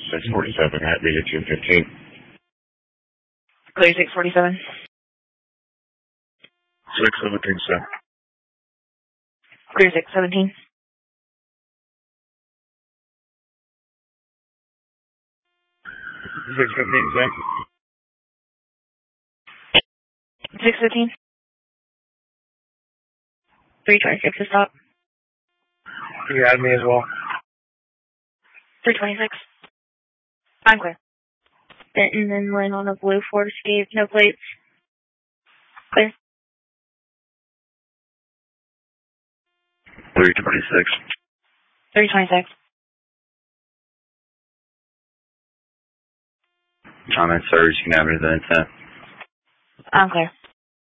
647 at Media 215. Clear 647. 617, sir. Clear 617. 615, sir. 615. 326 to stop. You had me as well. 326. I'm clear. Benton and Lynn on a blue Ford Escape, no plates. Clear. 326. 326. Comment, sir. You can have it at the intent. I'm clear.